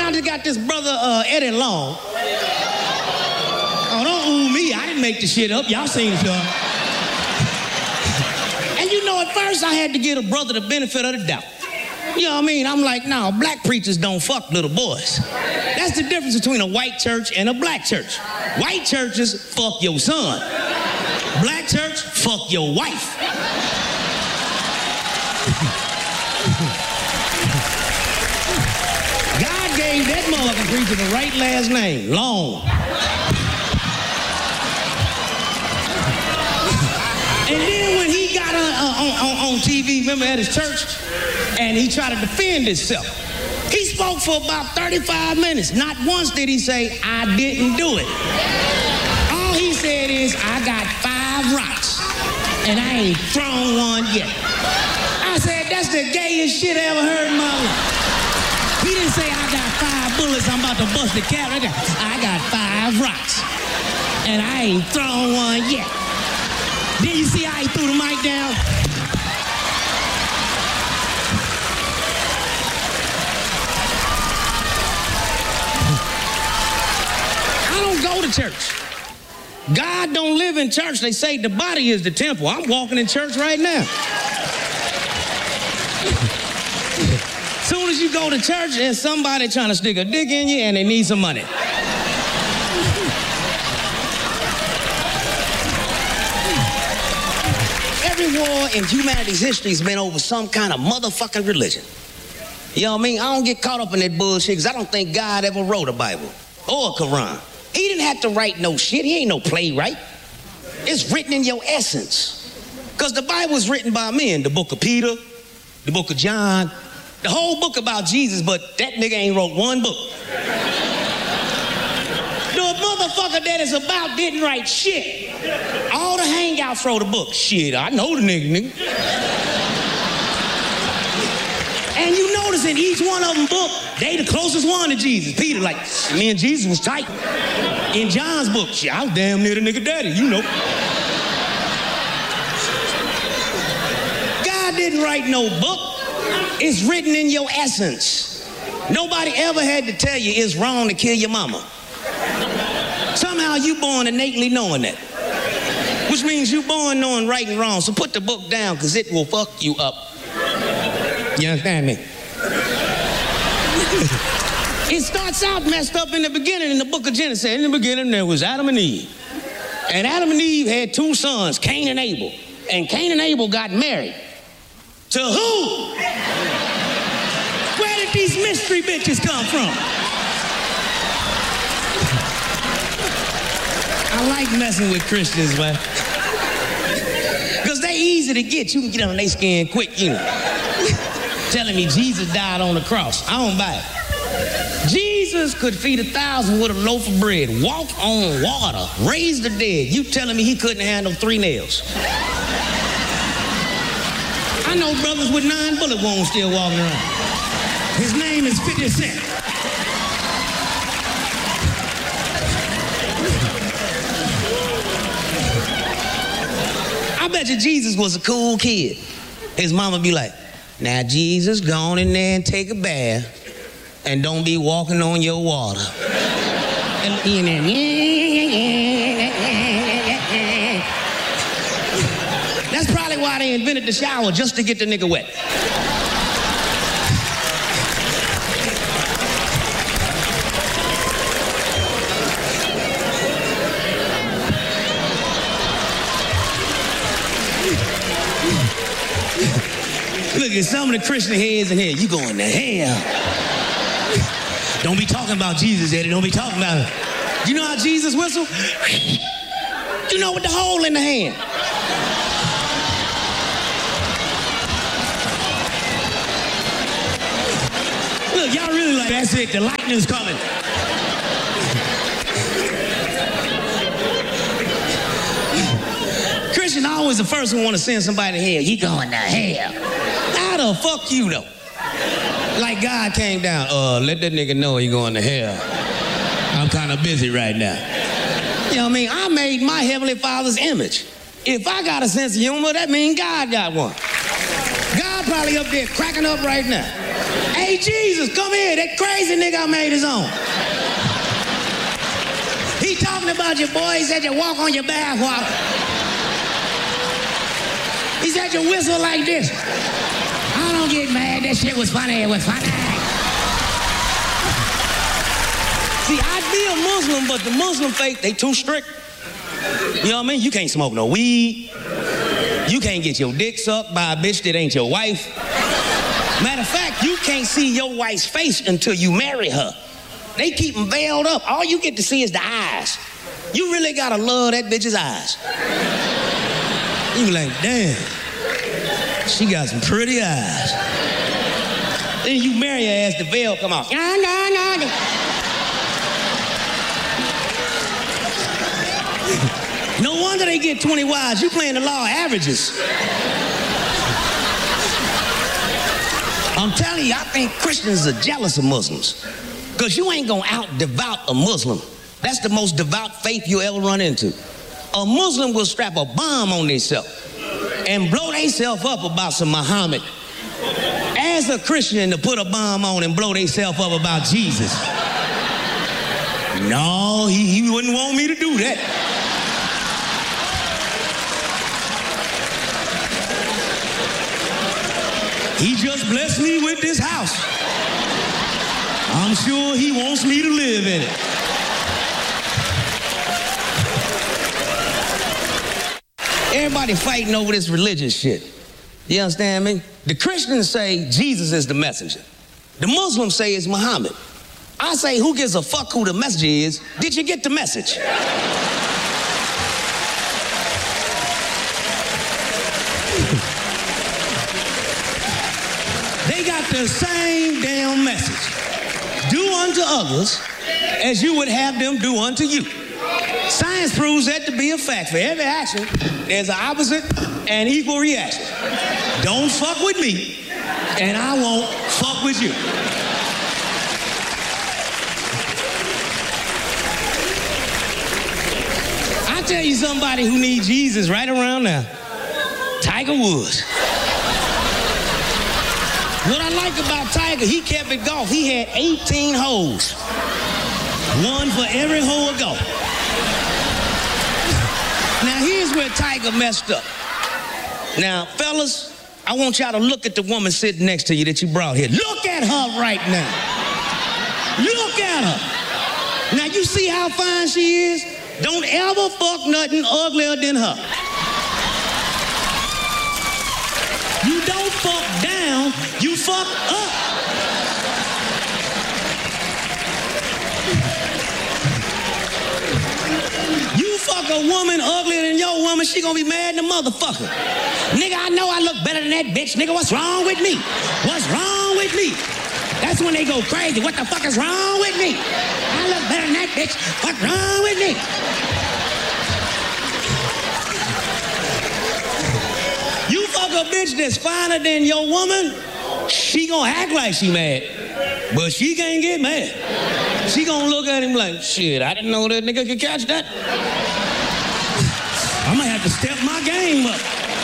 I just got this brother Eddie Long. Oh, don't ooh me. I didn't make the shit up. Y'all seen it, y'all. And you know, at first I had to give a brother the benefit of the doubt. You know what I mean? I'm like, no, black preachers don't fuck little boys. That's the difference between a white church and a black church. White churches fuck your son. Black church, fuck your wife. God gave that motherfucking preacher the right last name, Long. And then when he got on TV, remember at his church, and he tried to defend himself, he spoke for about 35 minutes. Not once did he say, I didn't do it. All he said is, I got 5 rocks, and I ain't thrown one yet. I said, that's the gayest shit I ever heard in my life. He didn't say, I got 5 bullets, I'm about to bust the cap. I got 5 rocks, and I ain't thrown one yet. Then you see how he threw the mic down? I don't go to church. God don't live in church. They say the body is the temple. I'm walking in church right now. Soon as you go to church, there's somebody trying to stick a dick in you and they need some money. Every war in humanity's history has been over some kind of motherfucking religion. You know what I mean? I don't get caught up in that bullshit because I don't think God ever wrote a Bible or a Quran. He didn't have to write no shit. He ain't no playwright. It's written in your essence. Because the Bible was written by men. The book of Peter, the book of John, the whole book about Jesus, but that nigga ain't wrote one book. The motherfucker that is about didn't write shit. All the hangouts wrote a book. Shit, I know the nigga. And you notice in each one of them book, they the closest one to Jesus. Peter, like, me and Jesus was tight. In John's book, shit, I was damn near the nigga daddy, you know. God didn't write no book. It's written in your essence. Nobody ever had to tell you it's wrong to kill your mama. Somehow you born innately knowing that. Which means you born knowing right and wrong. So put the book down, because it will fuck you up. You understand me? It starts out messed up in the beginning in the book of Genesis. In the beginning, there was Adam and Eve. And Adam and Eve had 2 sons, Cain and Abel. And Cain and Abel got married. To who? Where did these mystery bitches come from? I like messing with Christians, man. Because they easy to get. You can get on their skin quick, you know. Telling me Jesus died on the cross. I don't buy it. Jesus could feed 1,000 with a loaf of bread, walk on water, raise the dead. You telling me he couldn't handle 3 nails? I know brothers with 9 bullet wounds still walking around. His name is 50 Cent. I bet you Jesus was a cool kid. His mama be like, now Jesus, go on in there and take a bath and don't be walking on your water. That's probably why they invented the shower, just to get the nigga wet. Look at some of the Christian heads in here. You going to hell. Don't be talking about Jesus, Eddie. Don't be talking about it. You know how Jesus whistled? You know, with the hole in the hand. Look, y'all really like, that's it, the lightning's coming. Christian always the first one want to send somebody to hell. You going to hell. How the fuck you know? Like God came down, let that nigga know he going to hell. I'm kind of busy right now. You know what I mean? I made my Heavenly Father's image. If I got a sense of humor, that means God got one. God probably up there cracking up right now. Hey, Jesus, come here. That crazy nigga I made his own. He talking about you, boy. He said you walk on your bath water. He said you whistle like this. I don't get mad. That shit was funny. It was funny. See, I'd be a Muslim, but the Muslim faith, they too strict. You know what I mean? You can't smoke no weed. You can't get your dick sucked by a bitch that ain't your wife. Matter of fact, you can't see your wife's face until you marry her. They keep them veiled up. All you get to see is the eyes. You really gotta love that bitch's eyes. You be like, damn, she got some pretty eyes. Then you marry her ass, the veil come off. No wonder they get 20 wives. You playing the law of averages. I'm telling you, I think Christians are jealous of Muslims. Because you ain't gonna out-devout a Muslim. That's the most devout faith you ever run into. A Muslim will strap a bomb on themselves and blow themselves up about some Muhammad. As a Christian to put a bomb on and blow themselves up about Jesus. No, he wouldn't want me to do that. He just blessed me with this house. I'm sure he wants me to live in it. Everybody fighting over this religious shit. You understand me? The Christians say Jesus is the messenger. The Muslims say it's Muhammad. I say, who gives a fuck who the messenger is? Did you get the message? They got the same damn message. Do unto others as you would have them do unto you. Science proves that to be a fact. For every action, there's an opposite and equal reaction. Don't fuck with me, and I won't fuck with you. I tell you somebody who needs Jesus right around now. Tiger Woods. What I like about Tiger, he kept it golf. He had 18 holes. One for every hole of golf. Now, here's where Tiger messed up. Now, fellas, I want y'all to look at the woman sitting next to you that you brought here. Look at her right now. Look at her. Now, you see how fine she is? Don't ever fuck nothing uglier than her. You don't fuck down, you fuck up. You fuck a woman uglier than your woman, she gonna be mad than a motherfucker. Nigga, I know I look better than that bitch. Nigga, what's wrong with me? What's wrong with me? That's when they go crazy. What the fuck is wrong with me? I look better than that bitch. What's wrong with me? You fuck a bitch that's finer than your woman, she gonna act like she mad. But she can't get mad. She gonna look at him like, shit, I didn't know that nigga could catch that. I'm gonna have to step my game up.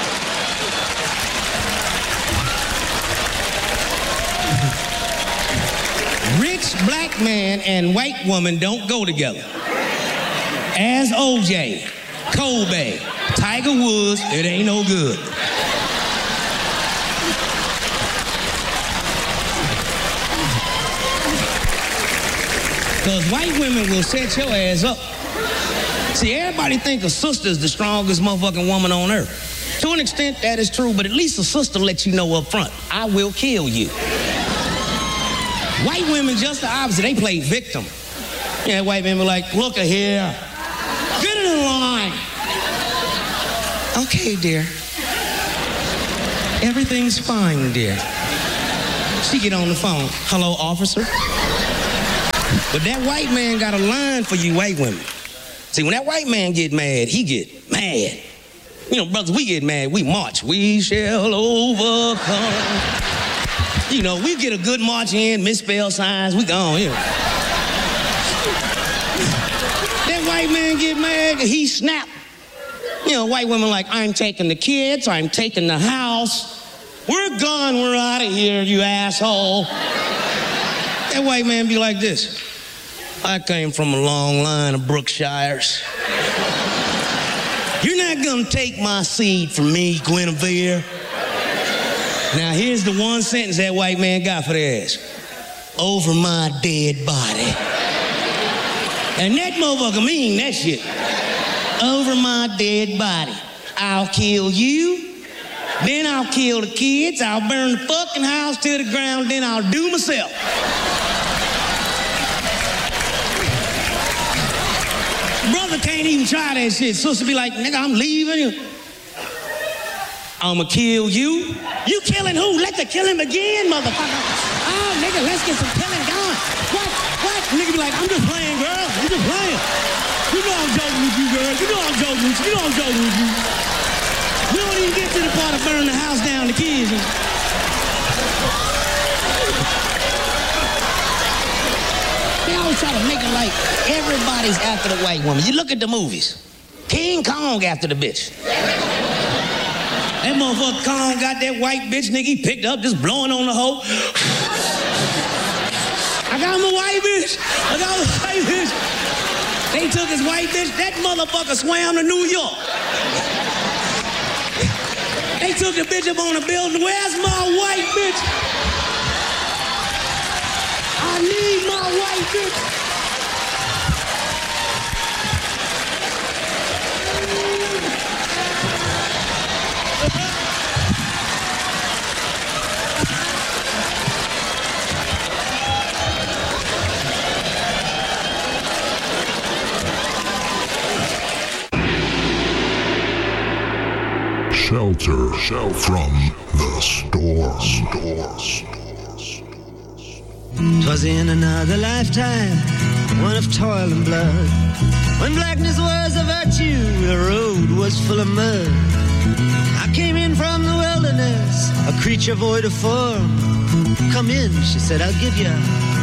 Rich black man and white woman don't go together. As OJ, Kobe, Tiger Woods, it ain't no good. Because white women will set your ass up. See, everybody think a sister is the strongest motherfucking woman on earth. To an extent, that is true, but at least a sister lets you know up front, I will kill you. White women just the opposite. They play victim. Yeah, white women like, look at here. Get in line. Okay, dear. Everything's fine, dear. She get on the phone. Hello, officer. But that white man got a line for you white women. See, when that white man get mad, he get mad. You know, brothers, we get mad, we march. We shall overcome. You know, we get a good march in, misspell signs, we gone, you know. That white man get mad, he snap. You know, white women like, I'm taking the kids, I'm taking the house. We're gone, we're out of here, you asshole. That white man be like this. I came from a long line of Brookshires. You're not gonna take my seed from me, Guinevere. Now here's the one sentence that white man got for their ass. Over my dead body. And that motherfucker mean that shit. Over my dead body. I'll kill you. Then I'll kill the kids, I'll burn the fucking house to the ground, then I'll do myself. Brother can't even try that shit. Sister be like, nigga, I'm leaving you. I'ma kill you. You killing who? Let the killing begin, motherfucker. Oh, nigga, let's get some killing going. What? Nigga be like, I'm just playing, girl. I'm just playing. You know I'm joking with you, girl. You know I'm joking with you. You know I'm joking with you. We don't even get to the part of burning the house down, the kids. They always try to make it like everybody's after the white woman. You look at the movies. King Kong after the bitch. That motherfucker Kong got that white bitch, nigga, he picked up, just blowing on the hoe. I got him a white bitch. I got him a white bitch. They took his white bitch. That motherfucker swam to New York. They took the bitch up on the building. Where's my white bitch? I need my white bitch. Shelter from the storm. 'Twas in another lifetime, one of toil and blood, when blackness was a virtue, the road was full of mud. I came in from the wilderness, a creature void of form. Come in, she said, I'll give you